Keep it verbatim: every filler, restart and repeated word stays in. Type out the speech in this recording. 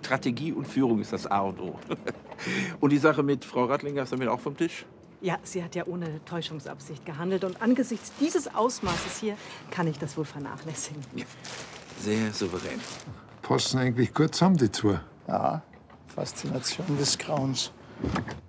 Strategie und Führung ist das A und O. Und die Sache mit Frau Rattlinger ist damit auch vom Tisch? Ja, sie hat ja ohne Täuschungsabsicht gehandelt. Und angesichts dieses Ausmaßes hier kann ich das wohl vernachlässigen. Ja, sehr souverän. Passen eigentlich gut zusammen, die zwei. Ja, Faszination des Grauens.